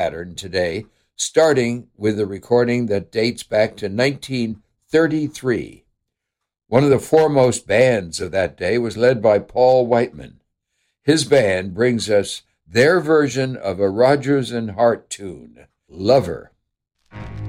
pattern today, starting with a recording that dates back to 1933. One of the foremost bands of that day was led by Paul Whiteman. His band brings us their version of a Rodgers and Hart tune, Lover.